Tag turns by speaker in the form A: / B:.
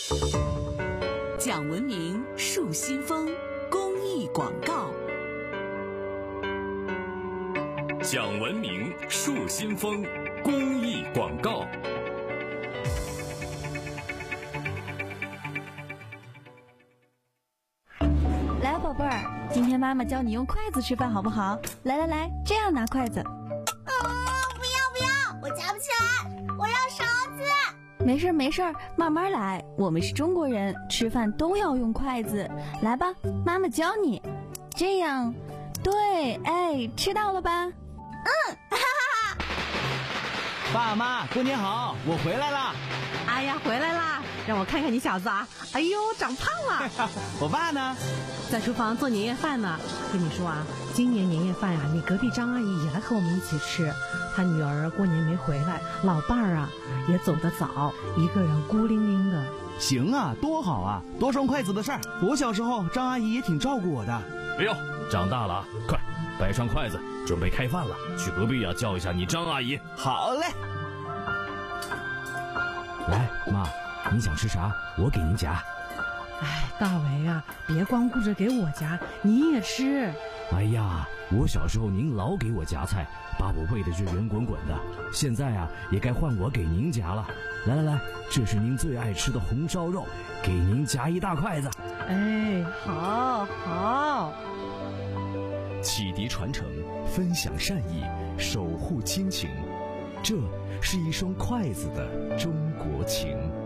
A: 讲文明树新风公益广告。
B: 讲文明树新风公益广告。
C: 来，宝贝儿，今天妈妈教你用筷子吃饭好不好？来，这样拿筷子。
D: 不要，我夹不起来，我要勺子。
C: 没事，慢慢来。我们是中国人，吃饭都要用筷子。来吧，妈妈教你。这样，对，哎，吃到了吧？
D: 哈哈。
E: 爸妈，过年好，我回来了。
F: 哎呀，回来啦！让我看看你小子啊！哎呦，长胖了。
E: 我爸呢？
F: 在厨房做年夜饭呢。跟你说啊，今年年夜饭啊，你隔壁张阿姨也来和我们一起吃。她女儿过年没回来，老伴儿啊也走得早，一个人孤零零的。
E: 行啊，多好啊，多双筷子的事儿。我小时候张阿姨也挺照顾我的。
B: 哎呦，长大了啊，快摆上筷子，准备开饭了。去隔壁啊叫一下你张阿姨。
E: 好嘞。
G: 来，妈，你想吃啥？我给您夹。
F: 哎，大为啊，别光顾着给我夹，你也吃。
G: 哎呀，我小时候您老给我夹菜，把我喂的是圆滚滚的。现在啊，也该换我给您夹了。来，这是您最爱吃的红烧肉，给您夹一大筷子。
F: 哎，好。
H: 启迪传承，分享善意，守护亲情，这是一双筷子的中国情。